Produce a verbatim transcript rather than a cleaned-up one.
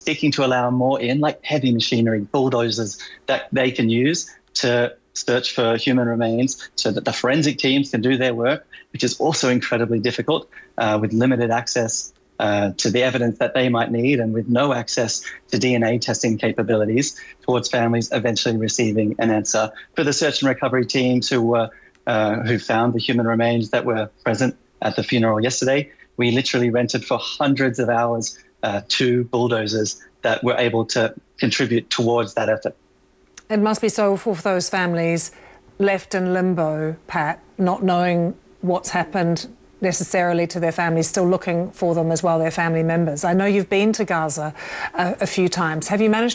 seeking to allow more in, like heavy machinery, bulldozers that they can use to search for human remains so that the forensic teams can do their work, which is also incredibly difficult uh, with limited access uh, to the evidence that they might need and with no access to D N A testing capabilities, towards families eventually receiving an answer. For the search and recovery teams who were uh, who found the human remains that were present at the funeral yesterday, we literally rented for hundreds of hours uh, two bulldozers that were able to contribute towards that effort. It must be so for those families left in limbo, Pat, not knowing what's happened necessarily to their families, still looking for them as well, their family members. I know you've been to Gaza a, a few times. Have you managed